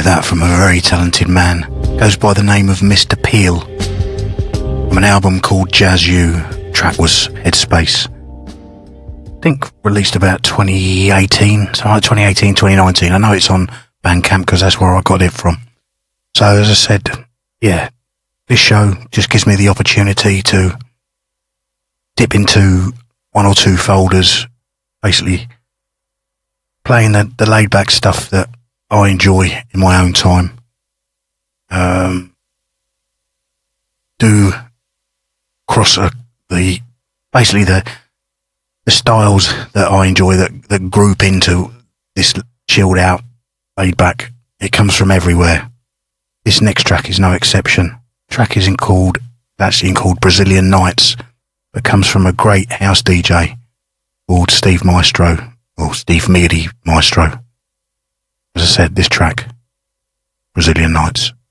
that from a very talented man. Goes by the name of Mr. Peel. From an album called Jazz U. Track was Headspace. I think released about 2018, so like 2018, 2019. I know it's on Bandcamp because that's where I got it from. So as I said, yeah, this show just gives me the opportunity to dip into one or two folders, basically playing the laid back stuff that I enjoy in my own time. Do cross basically the styles that I enjoy that group into this chilled out, laid back. It comes from everywhere. This next track is no exception. The track is called Brazilian Nights, but comes from a great house DJ called Steve Maestro, or Steve Meady Maestro. As I said, this track, Brazilian Nights.